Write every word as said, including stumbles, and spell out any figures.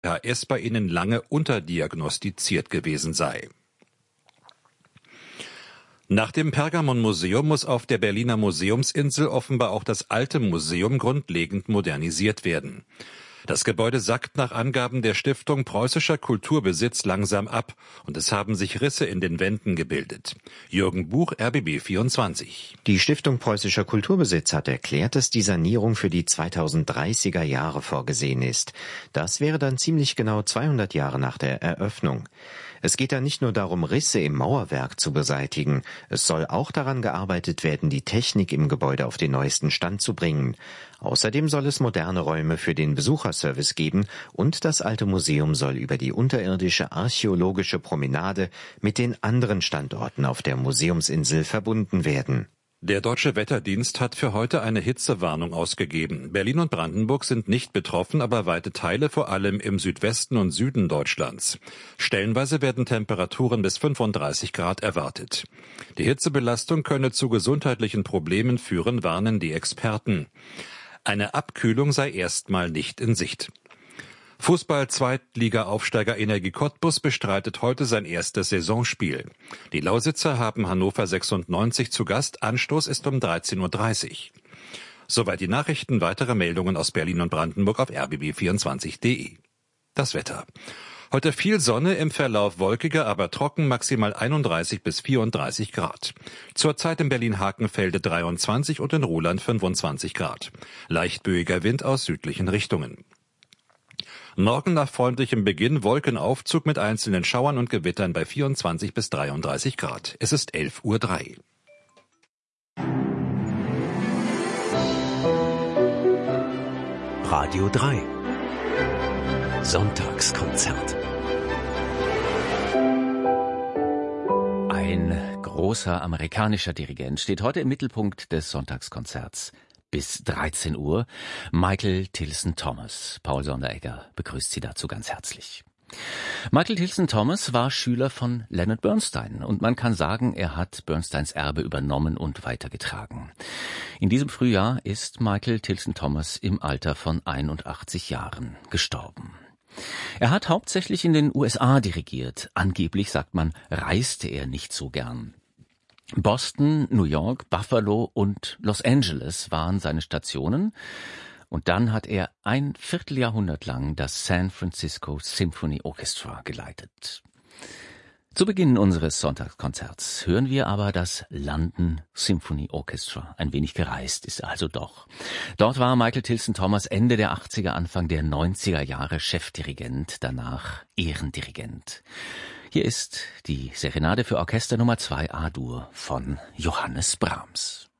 es bei ihnen lange unterdiagnostiziert gewesen sei. Nach dem Pergamon-Museum muss auf der Berliner Museumsinsel offenbar auch das alte Museum grundlegend modernisiert werden. Das Gebäude sackt nach Angaben der Stiftung Preußischer Kulturbesitz langsam ab und es haben sich Risse in den Wänden gebildet. Jürgen Buch, R B B vierundzwanzig. Die Stiftung Preußischer Kulturbesitz hat erklärt, dass die Sanierung für die zweitausenddreißiger Jahre vorgesehen ist. Das wäre dann ziemlich genau zweihundert Jahre nach der Eröffnung. Es geht da nicht nur darum, Risse im Mauerwerk zu beseitigen. Es soll auch daran gearbeitet werden, die Technik im Gebäude auf den neuesten Stand zu bringen. Außerdem soll es moderne Räume für den Besucherservice geben und das alte Museum soll über die unterirdische archäologische Promenade mit den anderen Standorten auf der Museumsinsel verbunden werden. Der Deutsche Wetterdienst hat für heute eine Hitzewarnung ausgegeben. Berlin und Brandenburg sind nicht betroffen, aber weite Teile, vor allem im Südwesten und Süden Deutschlands. Stellenweise werden Temperaturen bis fünfunddreißig Grad erwartet. Die Hitzebelastung könne zu gesundheitlichen Problemen führen, warnen die Experten. Eine Abkühlung sei erstmal nicht in Sicht. Fußball-Zweitliga-Aufsteiger Energie Cottbus bestreitet heute sein erstes Saisonspiel. Die Lausitzer haben Hannover sechsundneunzig zu Gast. Anstoß ist um dreizehn Uhr dreißig. Soweit die Nachrichten. Weitere Meldungen aus Berlin und Brandenburg auf r b b vierundzwanzig punkt d e. Das Wetter. Heute viel Sonne, im Verlauf wolkiger, aber trocken, maximal einunddreißig bis vierunddreißig Grad. Zurzeit in Berlin-Hakenfelde dreiundzwanzig und in Ruhland fünfundzwanzig Grad. Leicht böiger Wind aus südlichen Richtungen. Morgen nach freundlichem Beginn Wolkenaufzug mit einzelnen Schauern und Gewittern bei vierundzwanzig bis dreiunddreißig Grad. Es ist elf Uhr drei. Radio drei. Sonntagskonzert. Ein großer amerikanischer Dirigent steht heute im Mittelpunkt des Sonntagskonzerts. Bis dreizehn Uhr. Michael Tilson Thomas. Paul Sonderegger begrüßt Sie dazu ganz herzlich. Michael Tilson Thomas war Schüler von Leonard Bernstein und man kann sagen, er hat Bernsteins Erbe übernommen und weitergetragen. In diesem Frühjahr ist Michael Tilson Thomas im Alter von einundachtzig Jahren gestorben. Er hat hauptsächlich in den U S A dirigiert. Angeblich, sagt man, reiste er nicht so gern. Boston, New York, Buffalo und Los Angeles waren seine Stationen. Und dann hat er ein Vierteljahrhundert lang das San Francisco Symphony Orchestra geleitet. Zu Beginn unseres Sonntagskonzerts hören wir aber das London Symphony Orchestra. Ein wenig gereist ist er also doch. Dort war Michael Tilson Thomas Ende der achtziger, Anfang der neunziger Jahre Chefdirigent, danach Ehrendirigent. Hier ist die Serenade für Orchester Nummer zwei A-Dur von Johannes Brahms.